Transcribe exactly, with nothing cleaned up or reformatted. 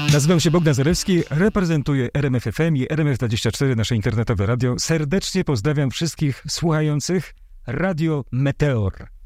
Nazywam się Bogdan Zalewski, reprezentuję R M F F M i R M F dwadzieścia cztery, nasze internetowe radio. Serdecznie pozdrawiam wszystkich słuchających Radio Meteor.